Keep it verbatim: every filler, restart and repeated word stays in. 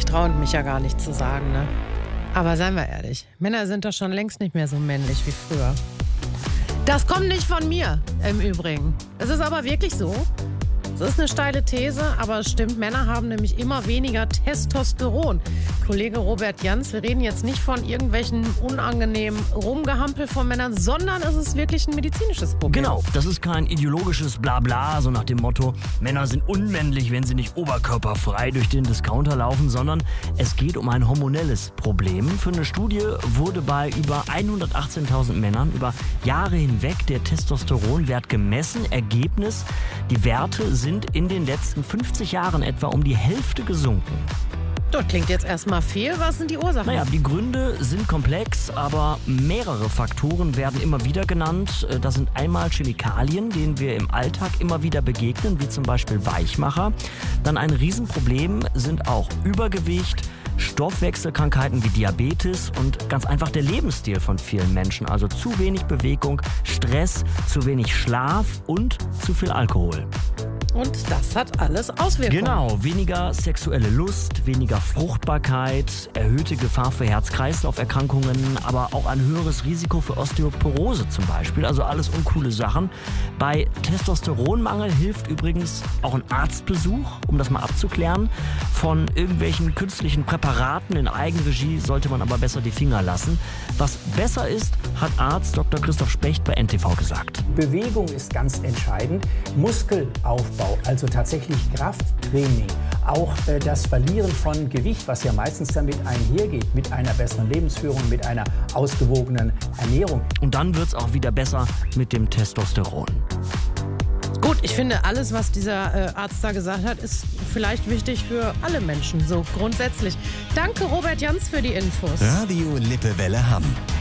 traue mich ja gar nicht zu sagen, ne? Aber seien wir ehrlich, Männer sind doch schon längst nicht mehr so männlich wie früher. Das kommt nicht von mir, im Übrigen. Es ist aber wirklich so. Das ist eine steile These, aber es stimmt, Männer haben nämlich immer weniger Testosteron. Kollege Robert Jans, wir reden jetzt nicht von irgendwelchen unangenehmen Rumgehampel von Männern, sondern es ist wirklich ein medizinisches Problem. Genau, das ist kein ideologisches Blabla, so nach dem Motto, Männer sind unmännlich, wenn sie nicht oberkörperfrei durch den Discounter laufen, sondern es geht um ein hormonelles Problem. Für eine Studie wurde bei über hundertachtzehntausend Männern über Jahre hinweg der Testosteronwert gemessen. Ergebnis, die Werte sind sind in den letzten fünfzig Jahren etwa um die Hälfte gesunken. Das klingt jetzt erstmal viel. Was sind die Ursachen? Naja, die Gründe sind komplex, aber mehrere Faktoren werden immer wieder genannt. Das sind einmal Chemikalien, denen wir im Alltag immer wieder begegnen, wie zum Beispiel Weichmacher. Dann ein Riesenproblem sind auch Übergewicht, Stoffwechselkrankheiten wie Diabetes und ganz einfach der Lebensstil von vielen Menschen. Also zu wenig Bewegung, Stress, zu wenig Schlaf und zu viel Alkohol. Und das hat alles Auswirkungen. Genau, weniger sexuelle Lust, weniger Fruchtbarkeit, erhöhte Gefahr für Herz-Kreislauf-Erkrankungen, aber auch ein höheres Risiko für Osteoporose zum Beispiel. Also alles uncoole Sachen. Bei Testosteronmangel hilft übrigens auch ein Arztbesuch, um das mal abzuklären. Von irgendwelchen künstlichen Präparaten in Eigenregie sollte man aber besser die Finger lassen. Was besser ist, hat Arzt Doktor Christoph Specht bei N T V gesagt. Bewegung ist ganz entscheidend. Muskelaufbau, also tatsächlich Krafttraining. Auch äh, das Verlieren von Gewicht, was ja meistens damit einhergeht, mit einer besseren Lebensführung, mit einer ausgewogenen Ernährung. Und dann wird es auch wieder besser mit dem Testosteron. Gut, ich finde, alles, was dieser äh, Arzt da gesagt hat, ist vielleicht wichtig für alle Menschen, so grundsätzlich. Danke, Robert Jans, für die Infos. Radio Lippewelle Hamm.